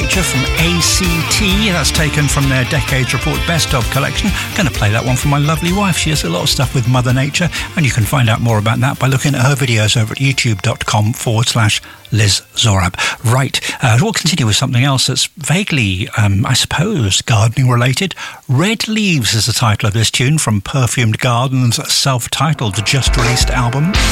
Nature from ACT. That's taken from their Decades Report Best Of collection. I'm going to play that one for my lovely wife. She has a lot of stuff with Mother Nature, and you can find out more about that by looking at her videos over at youtube.com/Liz Zorab. Right, we'll continue with something else that's vaguely, I suppose, gardening related. Red Leaves is the title of this tune from Perfumed Garden's self-titled, just-released album.